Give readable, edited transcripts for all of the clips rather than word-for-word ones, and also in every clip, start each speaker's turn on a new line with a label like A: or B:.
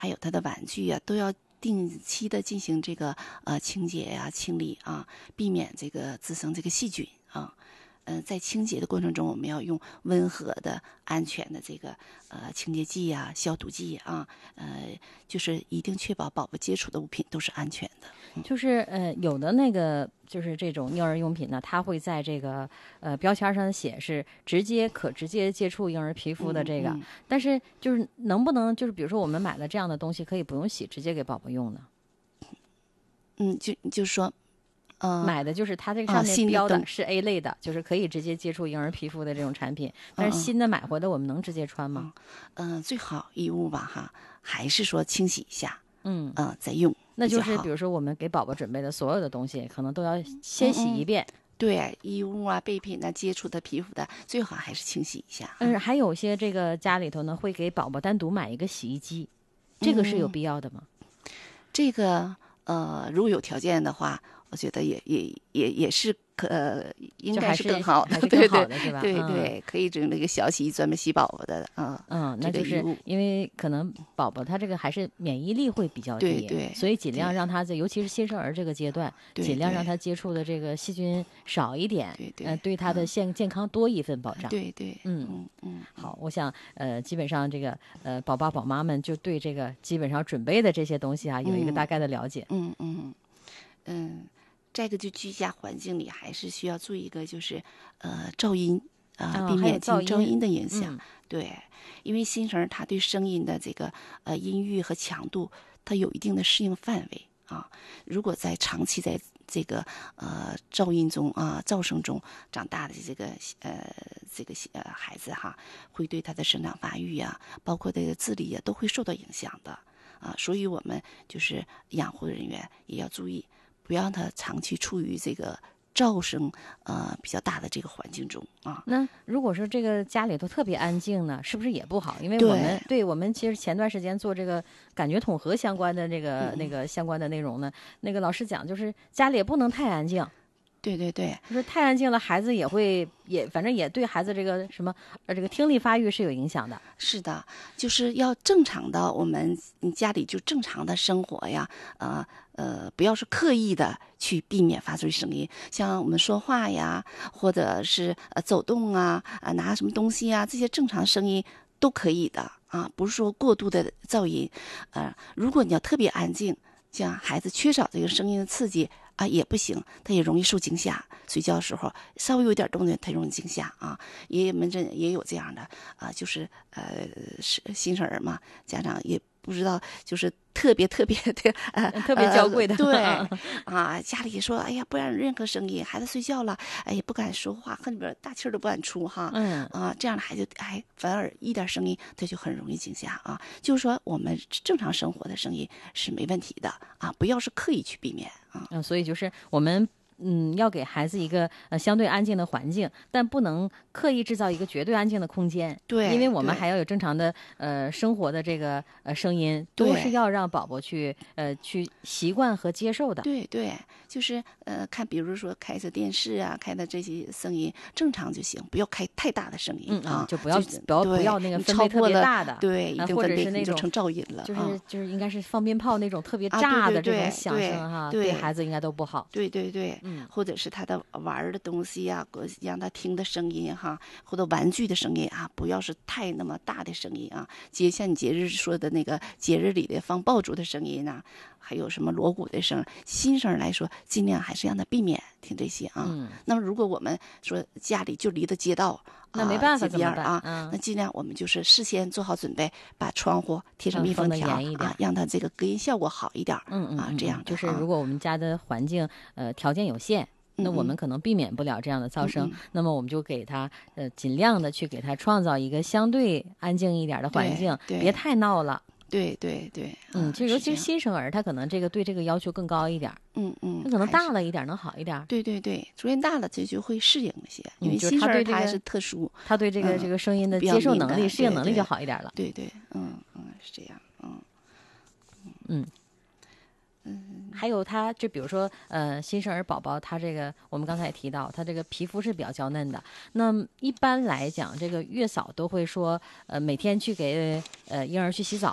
A: 还有他的玩具啊，都要定期的进行这个清洁呀、清理啊，避免这个滋生这个细菌啊。在清洁的过程中，我们要用温和的、安全的这个清洁剂呀、消毒剂啊，就是一定确保宝宝接触的物品都是安全的。
B: 就是有的那个就是这种婴儿用品呢，它会在这个标签上写是可直接接触婴儿皮肤的这个，但是就是能不能就是比如说我们买了这样的东西，可以不用洗，直接给宝宝用呢？
A: 就是说。
B: 买的就是它这个上面标的是 A 类的，就是可以直接接触婴儿皮肤的这种产品。但是新的买回来我们能直接穿吗？
A: 最好衣物吧哈，还是说清洗一下，再用。
B: 那就是比如说我们给宝宝准备的所有的东西，可能都要先洗一遍。
A: 对，衣物啊、备品啊、接触的皮肤的，最好还是清洗一下。
B: 还有些这个家里头呢，会给宝宝单独买一个洗衣机，这个是有必要的吗？
A: 这个如果有条件的话，我觉得也是应该是更好的，
B: 更好的是吧？
A: 对对，可以整那个小洗衣专门洗宝宝的
B: 那就是因为可能宝宝他这个还是免疫力会比较低，
A: 对，
B: 所以尽量让他尤其是新生儿这个阶段，尽量让他接触的这个细菌少一点，对他的健康多一份保障。
A: 对，
B: 好，我想基本上这个宝爸宝妈们就对这个基本上准备的这些东西有一个大概的了解。
A: 这个就居家环境里还是需要注意一个，就是噪音避免噪音的影响。对，因为新生儿他对声音的这个音域和强度，它有一定的适应范围啊。如果长期在这个噪音中噪声中长大的这个孩子哈，会对他的生长发育呀，包括这个智力呀，都会受到影响的所以我们就是养护人员也要注意。不让他长期处于这个噪声比较大的这个环境中
B: 那如果说这个家里头特别安静呢，是不是也不好？因为我们其实前段时间做这个感觉统合相关的那个相关的内容呢，那个老师讲就是家里也不能太安静。
A: 对，
B: 就是太安静了，孩子反正也对孩子这个什么这个听力发育是有影响的。
A: 是的，就是要正常的，我们家里就正常的生活呀，不要是刻意的去避免发出声音，像我们说话呀，或者是走动拿什么东西这些正常声音都可以的不是说过度的噪音。如果你要特别安静，像孩子缺少这个声音的刺激也不行，他也容易受惊吓。睡觉的时候稍微有点动静，他容易惊吓爷爷门诊也有这样的就是是新生儿嘛，家长也不知道，就是特别的特
B: 别娇贵的
A: 对家里说哎呀不让任何声音，孩子睡觉了也不敢说话，恨不得大气儿都不敢出这样的孩子反而一点声音他就很容易惊吓就是说我们正常生活的声音是没问题的不要是刻意去避免
B: 所以就是我们要给孩子一个相对安静的环境，但不能刻意制造一个绝对安静的空间。
A: 对，
B: 因为我们还要有正常的生活的这个声音，都是要让宝宝去习惯和接受的。
A: 对，就是看，比如说开着电视开的这些声音正常就行，不要开太大的声音
B: 就不要那个分贝特别大的，
A: 对，
B: 或者是那种
A: 就成噪音了，
B: 就是应该是放鞭炮那种特别炸的这种响声对孩子应该都不好。
A: 对，或者是他的玩的东西让他听的声音或者玩具的声音不要是太那么大的声音像你节日说的那个节日里的放爆竹的声音还有什么锣鼓的声，新生来说尽量还是让他避免听这些那么如果我们说家里就离着街道
B: 那没办法
A: 怎么办那尽量我们就是事先做好准备，把窗户贴上密封条让它这个隔音效果好一点这样
B: 就是如果我们家的环境条件有限，那我们可能避免不了这样的噪声，那么我们就给他尽量的去给他创造一个相对安静一点的环境，别太闹了。
A: 对，
B: 就尤其是新生儿，他可能对这个要求更高一点。他可能大了一点能好一点。
A: 对，逐渐大了这就会适应一些，因为新生儿他还是特殊，
B: 他对这个声音的接受能力、适应能力就好一点了。
A: 对，是这样。
B: 还有他就比如说新生儿宝宝他这个我们刚才也提到他这个皮肤是比较娇嫩的，那一般来讲这个月嫂都会说每天去给婴儿去洗澡，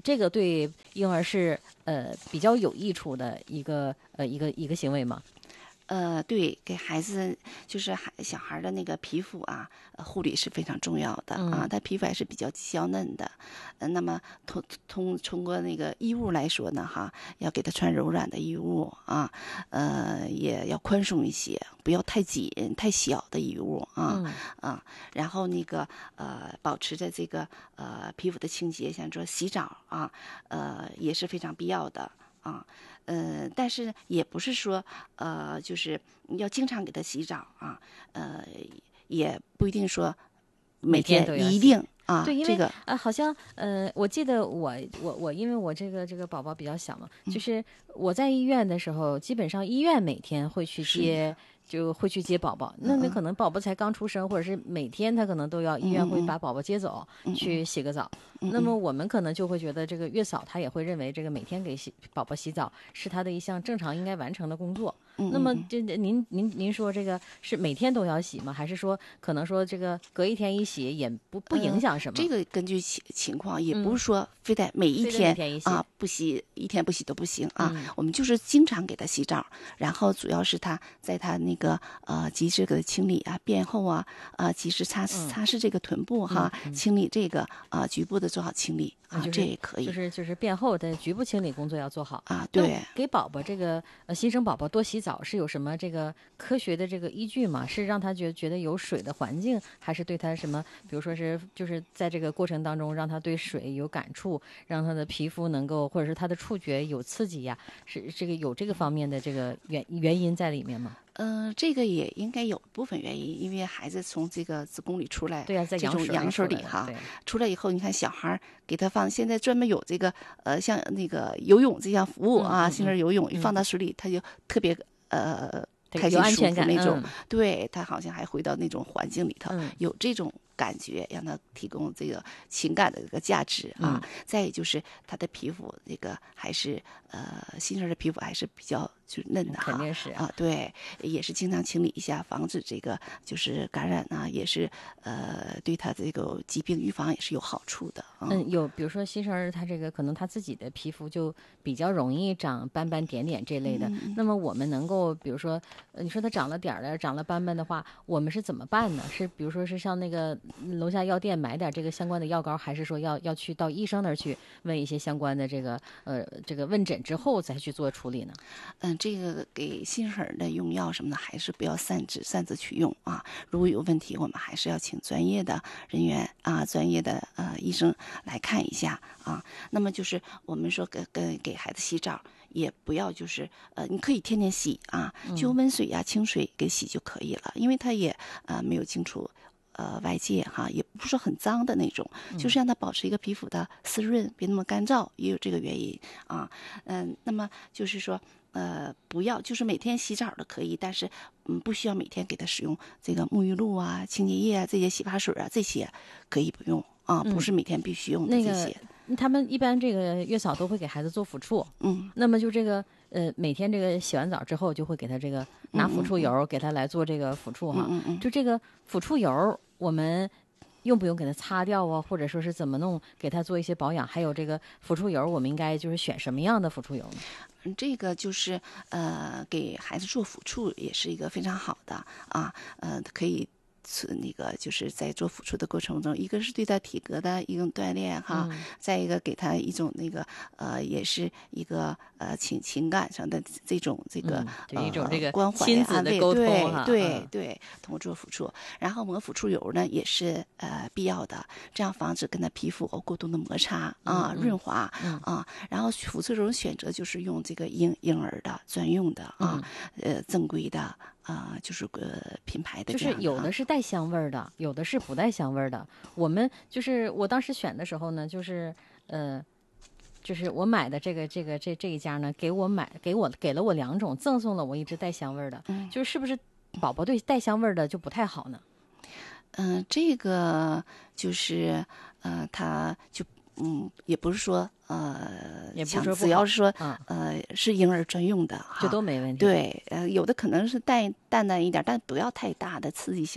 B: 这个对婴儿是比较有益处的一个行为吗？
A: 对，给孩子就是小孩的那个皮肤啊，护理是非常重要的啊。他皮肤还是比较娇嫩的，那么通过那个衣物来说呢，哈，要给他穿柔软的衣物啊，也要宽松一些，不要太紧太小的衣物啊。然后那个保持着这个皮肤的清洁，像说洗澡啊，也是非常必要的啊。但是也不是说就是要经常给他洗澡啊，也不一定说每天
B: 都要
A: 一定啊。
B: 对，因为
A: 这个
B: 好像我记得我因为我这个宝宝比较小嘛，就是我在医院的时候，基本上医院每天会去接。就会去接宝宝，那可能宝宝才刚出生，或者是每天他可能都要医院会把宝宝接走，去洗个澡。那么我们可能就会觉得这个月嫂她也会认为这个每天给宝宝洗澡是她的一项正常应该完成的工作。那么这您说这个是每天都要洗吗？还是说可能说这个隔一天一洗也不影响什么？
A: 这个根据情况，也不是说非得每一天啊不洗，一天不洗都不行啊。我们就是经常给他洗澡，然后主要是他在他那个及时给他清理啊，便后啊及时擦拭这个臀部哈，清理这个局部的做好清理啊，这也可以。
B: 就是便后的局部清理工作要做好
A: 啊。对，
B: 给宝宝这个新生宝宝多洗澡是有什么这个科学的这个依据吗？是让他觉得有水的环境，还是对他什么？比如说是就是在这个过程当中让他对水有感触，让他的皮肤能够或者是他的触觉有刺激呀？是这个有这个方面的这个原因在里面吗？
A: 这个也应该有部分原因，因为孩子从这个子宫里出来，
B: 对呀，在
A: 这种羊水里哈，出来以后，你看小孩给他放，现在专门有这个像那个游泳这项服务啊，新生游泳一放到水里，他就特别开心舒服那种，对他好像还回到那种环境里头，有这种感觉，让他提供这个情感的这个价值啊。再也就是他的皮肤这个还是新生的皮肤还是比较就是嫩的哈，
B: 肯定是
A: 啊，对，也是经常清理一下，防止这个就是感染啊，也是对他这个疾病预防也是有好处的。
B: 有比如说新生儿他这个可能他自己的皮肤就比较容易长斑斑点点这类的，那么我们能够比如说你说他长了点儿长了斑斑的话，我们是怎么办呢？是比如说是上那个楼下药店买点这个相关的药膏，还是说要去到医生那儿去问一些相关的这个问诊之后再去做处理呢？
A: 这个给新生儿的用药什么的，还是不要擅自去用啊。如果有问题，我们还是要请专业的人员啊，专业的医生来看一下啊。那么就是我们说给孩子洗澡，也不要就是你可以天天洗啊，就温水呀、清水给洗就可以了，因为他也没有清除外界哈，也不是说很脏的那种，就是让它保持一个皮肤的湿润，别那么干燥，也有这个原因啊。那么就是说不要就是每天洗澡的可以，但是不需要每天给他使用这个沐浴露啊、清洁液啊、这些洗发水啊，这些可以不用啊，不是每天必须用的这些。
B: 他们一般这个月嫂都会给孩子做抚触，那么就这个每天这个洗完澡之后就会给他这个拿抚触油给他来做这个抚触哈，就这个抚触油我们用不用给他擦掉啊，或者说是怎么弄给他做一些保养？还有这个抚触油我们应该就是选什么样的抚触油呢？
A: 这个就是给孩子做抚触也是一个非常好的啊，可以。那个就是在做抚触的过程中，一个是对他体格的一种锻炼哈，再一个给他一种那个也是一个情感上的这种
B: 一种这个
A: 关怀
B: 亲子的沟通
A: 对，通过做抚触，然后抹抚触油呢也是必要的，这样防止跟他皮肤过度的摩擦啊，润滑啊，然后抚触油选择就是用这个婴儿的专用的啊，正规的。就是品牌的，
B: 就是有的是带香味儿的，有的是不带香味儿的。我们就是我当时选的时候呢，就是我买的这一家呢，给了我2种，赠送了我一支带香味儿的。是不是宝宝对带香味儿的就不太好呢？
A: 这个就是他就。也不是说
B: 也不是说
A: 只要是说是婴儿专用的哈，
B: 就都没问题。
A: 对，有的可能是淡淡一点，但不要太大的刺激性的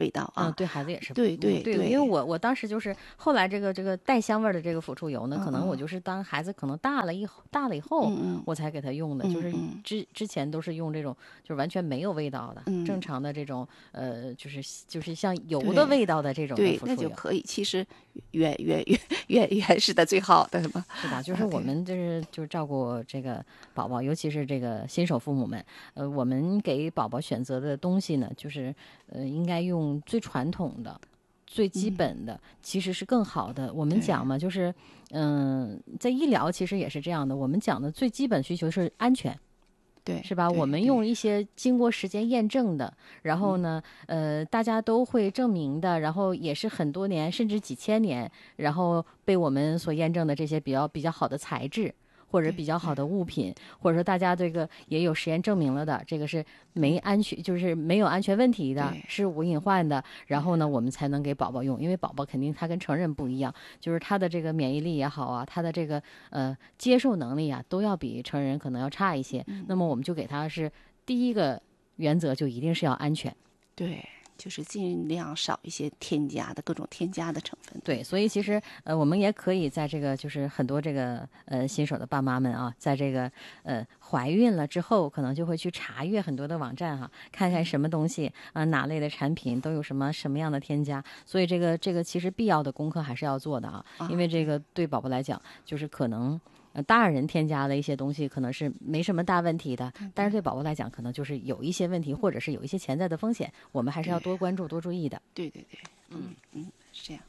A: 味道啊。
B: 对孩子也是。
A: 对，
B: 因为我当时就是后来这个带香味的这个抚触油呢，可能我就是当孩子可能大了以后，我才给他用的，就是之前都是用这种就是完全没有味道的，正常的这种就是像油的味道的这种的抚触油，
A: 那就可以。其实原始的最好的嘛。
B: 是的，就是我们就是照顾这个宝宝，尤其是这个新手父母们，我们给宝宝选择的东西呢，就是应该用最传统的、最基本的，其实是更好的。我们讲嘛，就是在医疗其实也是这样的，我们讲的最基本需求是安全。
A: 对，
B: 是吧？我们用一些经过时间验证的，然后呢，大家都会证明的，然后也是很多年甚至几千年，然后被我们所验证的这些比较好的材质，或者比较好的物品，或者说大家这个也有实验证明了的，这个是没安全，就是没有安全问题的，是无隐患的。然后呢，我们才能给宝宝用，因为宝宝肯定他跟成人不一样，就是他的这个免疫力也好啊，他的这个接受能力啊，都要比成人可能要差一些。那么我们就给他是第一个原则，就一定是要安全。
A: 对。就是尽量少一些各种添加的成分。
B: 对，所以其实我们也可以在这个就是很多这个新手的爸妈们啊，在这个怀孕了之后，可能就会去查阅很多的网站哈，看看什么东西哪类的产品都有什么样的添加。所以这个其实必要的功课还是要做的啊，因为这个对宝宝来讲，就是可能大人添加的一些东西可能是没什么大问题的，但是对宝宝来讲可能就是有一些问题，或者是有一些潜在的风险，我们还是要多关注多注意的。
A: 对，是这样。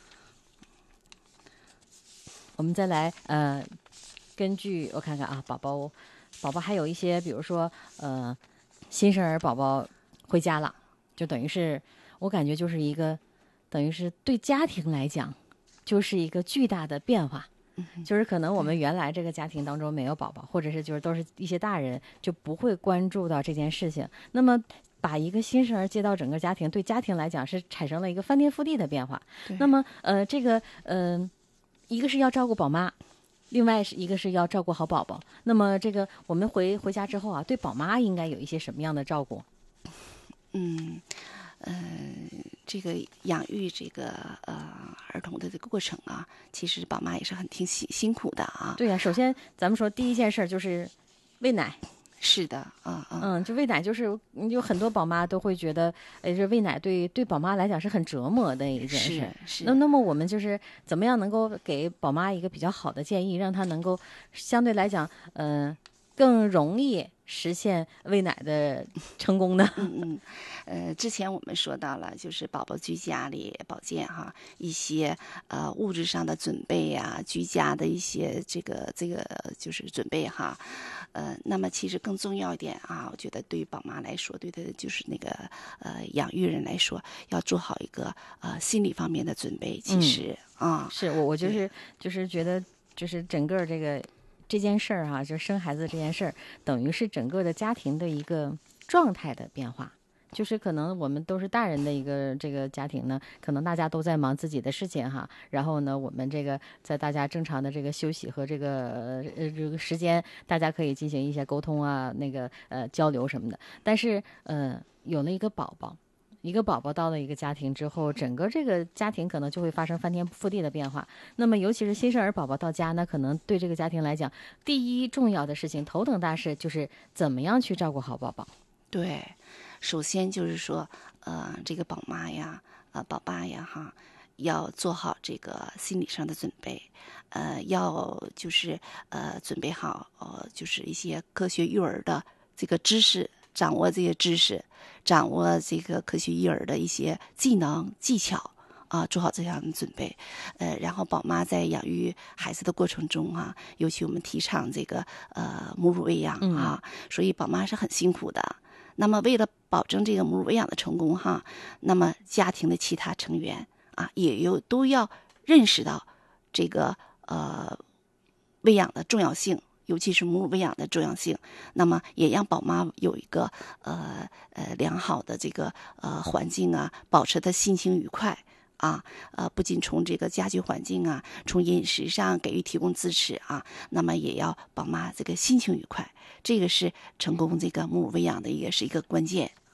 B: 我们再来根据我看看啊，宝宝还有一些，比如说新生儿宝宝回家了，就等于是我感觉就是一个等于是对家庭来讲就是一个巨大的变化。就是可能我们原来这个家庭当中没有宝宝，或者是就是都是一些大人，就不会关注到这件事情。那么把一个新生儿接到整个家庭，对家庭来讲是产生了一个翻天覆地的变化。那么这个一个是要照顾宝妈，另外一个是要照顾好宝宝。那么这个我们回家之后啊，对宝妈应该有一些什么样的照顾？
A: 这个养育这个儿童的这个过程啊，其实宝妈也是挺辛苦的啊。
B: 对呀，首先咱们说第一件事就是喂奶。
A: 是的，
B: 就喂奶就是有很多宝妈都会觉得，这喂奶对宝妈来讲是很折磨的一件事。
A: 是。
B: 那么我们就是怎么样能够给宝妈一个比较好的建议，让她能够相对来讲，更容易实现喂奶的成功呢？
A: 之前我们说到了，就是宝宝居家里保健哈，一些物质上的准备呀，居家的一些这个就是准备哈。那么其实更重要一点啊，我觉得对于宝妈来说，对的就是那个养育人来说，要做好一个心理方面的准备。其实
B: 是我就是觉得就是整个这件事儿哈，就生孩子这件事儿，等于是整个的家庭的一个状态的变化。就是可能我们都是大人的一个这个家庭呢，可能大家都在忙自己的事情哈，然后呢，我们这个在大家正常的这个休息和这个时间，大家可以进行一些沟通啊，交流什么的。但是有了一个宝宝到了一个家庭之后，整个这个家庭可能就会发生翻天覆地的变化。那么尤其是新生儿宝宝到家呢，可能对这个家庭来讲，第一重要的事情，头等大事就是怎么样去照顾好宝宝。
A: 对，首先就是说，这个宝妈呀，宝爸呀，哈，要做好这个心理上的准备，要就是准备好，就是一些科学育儿的这个知识，掌握这些知识，掌握这个科学育儿的一些技能技巧。做好这样的准备，然后宝妈在养育孩子的过程中啊，尤其我们提倡这个母乳喂养啊，所以宝妈是很辛苦的。那么为了保证这个母乳喂养的成功哈，那么家庭的其他成员啊，都要认识到这个喂养的重要性，尤其是母乳喂养的重要性。那么也让宝妈有一个良好的这个环境啊，保持她心情愉快。不仅从这个家居环境啊，从饮食上给予提供支持啊，那么也要宝妈这个心情愉快，这个是成功这个母乳喂养的是一个关键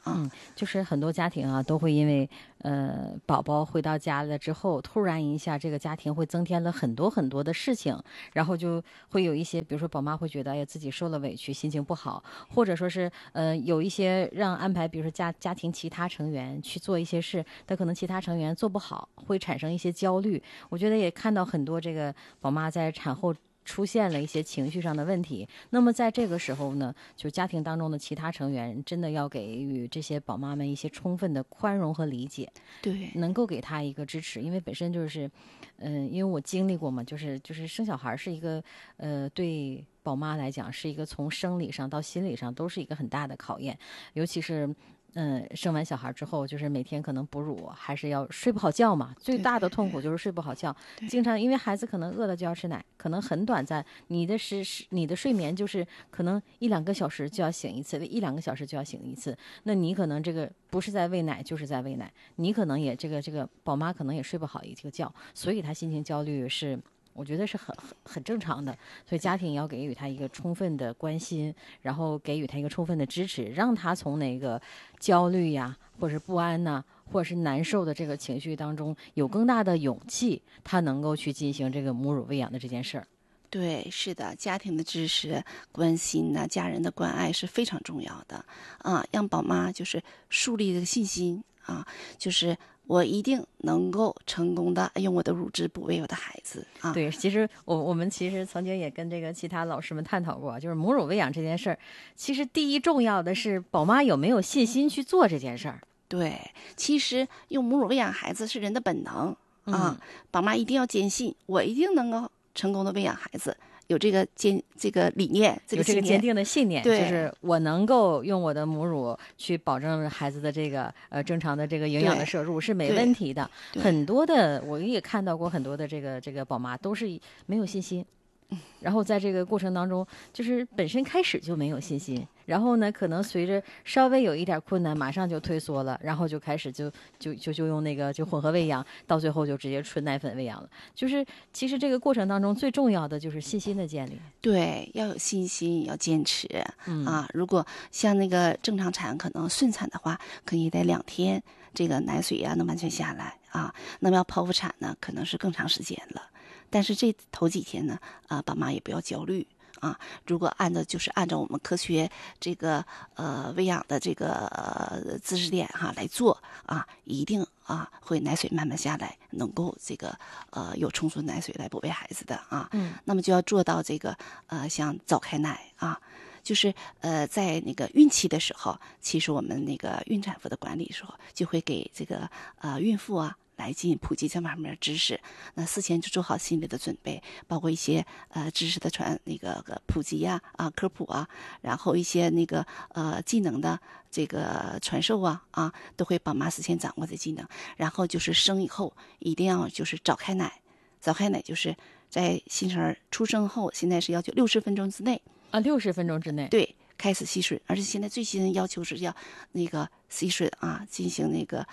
B: 就是很多家庭啊都会因为宝宝回到家了之后，突然一下这个家庭会增添了很多很多的事情，然后就会有一些，比如说宝妈会觉得哎呀自己受了委屈，心情不好，或者说是有一些让安排，比如说家庭其他成员去做一些事，但可能其他成员做不好，会产生一些焦虑。我觉得也看到很多这个宝妈在产后出现了一些情绪上的问题，那么在这个时候呢，就家庭当中的其他成员真的要给予这些宝妈们一些充分的宽容和理解，
A: 对，
B: 能够给她一个支持，因为本身就是，因为我经历过嘛，就是生小孩是一个，对宝妈来讲是一个从生理上到心理上都是一个很大的考验，尤其是。生完小孩之后，就是每天可能哺乳还是要睡不好觉嘛，最大的痛苦就是睡不好觉，经常因为孩子可能饿了就要吃奶，可能很短暂，你的睡眠就是可能1-2个小时就要醒一次，1-2个小时就要醒一次，那你可能这个不是在喂奶就是在喂奶，你可能也这个宝妈可能也睡不好一个觉，所以她心情焦虑是。我觉得是很正常的，所以家庭要给予他一个充分的关心，然后给予他一个充分的支持，让他从那个焦虑呀，或者是不安呐，或者是难受的这个情绪当中有更大的勇气，他能够去进行这个母乳喂养的这件事儿。
A: 对，是的，家庭的支持、关心呐、家人的关爱是非常重要的啊，让宝妈就是树立这个信心啊，就是我一定能够成功的用我的乳汁哺喂我的孩子啊。
B: 对，其实我们其实曾经也跟这个其他老师们探讨过，就是母乳喂养这件事儿，其实第一重要的是宝妈有没有信心去做这件事儿。
A: 对，其实用母乳喂养孩子是人的本能啊，宝妈一定要坚信，我一定能够成功的喂养孩子，有这个理念，
B: 有这个坚定的信念，
A: 对，
B: 就是我能够用我的母乳去保证孩子的这个正常的这个营养的摄入是没问题的。很多的我也看到过很多的这个宝妈都是没有信心。然后在这个过程当中，就是本身开始就没有信心，然后呢，可能随着稍微有一点困难，马上就退缩了，然后就开始就用那个就混合喂养，到最后就直接纯奶粉喂养了。就是其实这个过程当中最重要的就是信心的建立。
A: 对，要有信心，要坚持啊。如果像那个正常产可能顺产的话，可以得2天，这个奶水能完全下来啊。那么要剖腹产呢，可能是更长时间了。但是这头几天呢，爸妈也不要焦虑啊。如果按照我们科学这个喂养的这个知识点来做啊，一定会奶水慢慢下来，能够这个有充足的奶水来哺喂孩子的啊。那么就要做到这个像早开奶啊。就是在那个孕期的时候，其实我们那个孕产妇的管理的时候，就会给这个孕妇来进行普及这方面的知识。那事前就做好心理的准备，包括一些知识的普及科普然后一些那个技能的这个传授都会宝妈事先掌握这技能。然后就是生以后一定要就是早开奶，早开奶就是在新生儿出生后，现在是要求60分钟之内
B: 60分钟之内
A: 对开始吸吮，而且现在最新的要求是要那个吸吮进行那个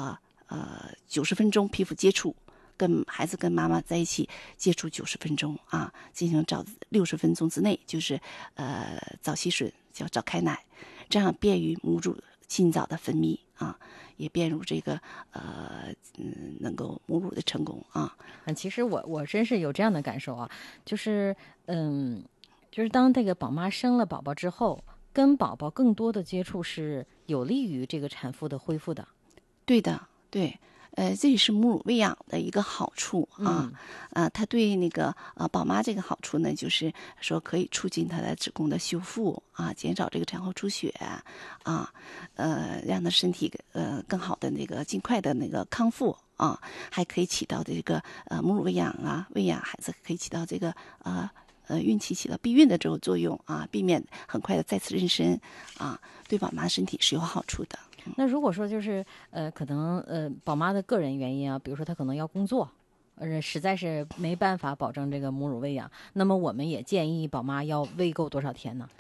A: 90分钟皮肤接触，跟孩子跟妈妈在一起接触90分钟进行60分钟之内就是早吸吮，叫早开奶，这样便于母乳尽早的分泌也便于这个能够母乳的成功
B: 其实我真是有这样的感受就是就是当这个宝妈生了宝宝之后，跟宝宝更多的接触是有利于这个产妇的恢复的。
A: 对的，对，这也是母乳喂养的一个好处它对那个宝妈这个好处呢，就是说可以促进她的子宫的修复减少这个产后出血让她身体更好的那个尽快的那个康复还可以起到这个母乳喂养喂养孩子可以起到这个孕期起到避孕的这种作用避免很快的再次妊娠对宝妈身体是有好处的。
B: 那如果说就是可能宝妈的个人原因比如说她可能要工作，实在是没办法保证这个母乳喂养，那么我们也建议宝妈要喂够多少天呢？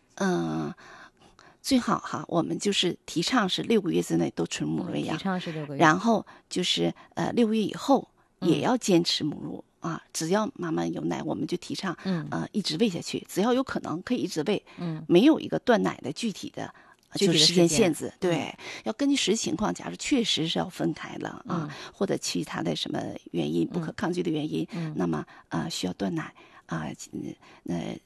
A: 最好我们就是提倡是6个月之内都纯母乳喂养，
B: 提倡是6个月，
A: 然后就是6个月以后也要坚持母乳只要妈妈有奶，我们就提倡一直喂下去，只要有可能可以一直喂，没有一个断奶的具体的就
B: 具体的
A: 时间限
B: 制，
A: 制，对，要根据实际情况，假如确实是要分开了啊，或者其他的什么原因不可抗拒的原因，那么需要断奶啊，